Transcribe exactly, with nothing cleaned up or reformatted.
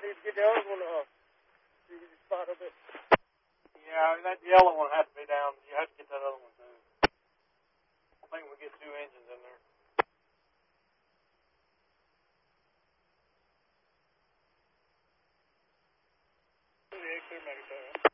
need to get the other one up. See if you can spot a bit. Yeah, that yellow one has to be down. You have to get that other one too. I think we get two engines in there. Yeah, clear, Megatron.